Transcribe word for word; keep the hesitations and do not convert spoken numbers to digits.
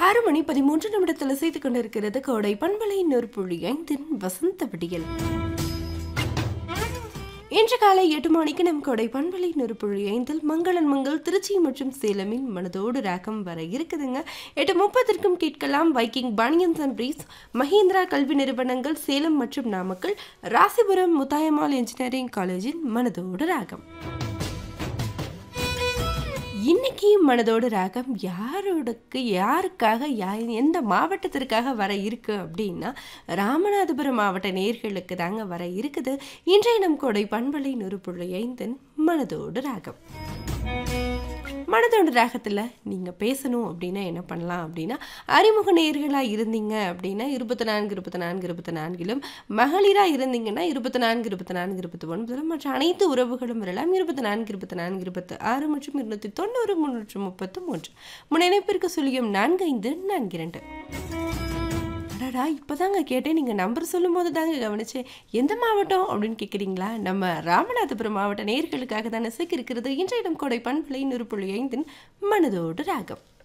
ஆறு மணி பதிமூன்று நிமிடத்தில் செய்து கொண்டிருக்கிறது கோடை பண்பலை நூறு ஐந்தின் வசந்த விடியல். இன்று காலை எட்டு மணிக்கு நம் கோடை பண்பலை நூறு ஐந்தில் மங்களன் மங்கள் திருச்சி மற்றும் சேலமின் மனதோடு ராகம் வர இருக்குதுங்க. எட்டு முப்பதற்கும் கேட்கலாம் Viking banians and breeze, Mahindra கல்வி நிறுவனங்கள் சேலம் மற்றும் நாமக்கல், ராசிபுரம் முத்தாயம்மாள் இன்ஜினியரிங் காலேஜின் மனதோடு ராகம். இன்னைக்கு மனதோடு ராகம் யாரோடக்கு யாருக்காக யா எந்த மாவட்டத்திற்காக வர இருக்கு அப்படின்னா ராமநாதபுரம் மாவட்ட நேயர்களுக்கு தாங்க வர இருக்குது. இன்றைய நம் கோடை பண்பலை நூறு புள்ளி ஐந்தின் மனதோடு ராகம். மனதோடு ராகத்தில் நீங்கள் பேசணும் அப்படின்னா என்ன பண்ணலாம் அப்படின்னா, அறிமுக நேயர்களாக இருந்தீங்க அப்படின்னா இருபத்தி நான்கு இருபத்தி நான்கு இருபத்தி நான்கிலும், மகளிராக இருந்தீங்கன்னா இருபத்தி நான்கு இருபத்தி நான்கு இருபத்தி ஒன்பதிலும், மற்ற அனைத்து உறவுகளும் வரலாம் இருபத்தி நான்கு இருபத்தி நான்கு இருபத்தி ஆறு மற்றும் இருநூற்றி தொண்ணூறு முன்னூற்று முப்பத்து மூன்று முனைப்பிற்கு சொல்லியும் நான்கு ஐந்து நான்கு இரண்டு. அடடா, இப்போதாங்க கேட்டேன், நீங்கள் நம்பர் சொல்லும் போது தாங்க கவனிச்சேன். எந்த மாவட்டம் அப்படின்னு கேட்குறீங்களா? நம்ம ராமநாதபுரம் மாவட்ட நேயர்களுக்காக தானே சிக்க இருக்கிறது இன்றைய இடம் கோடை பண்பலை நூறு புள்ளி ஐந்தின் மனதோடு ராகம்.